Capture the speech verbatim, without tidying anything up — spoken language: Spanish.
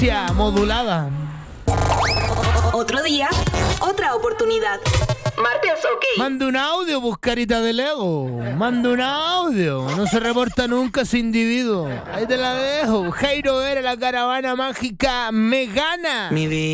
bestia modulada. Otro día, otra oportunidad. Martes, ok. Manda un audio, buscarita de Lego. Manda un audio. No se reporta nunca ese individuo. Ahí te la dejo. Jairo era la caravana mágica me gana. Mi vida.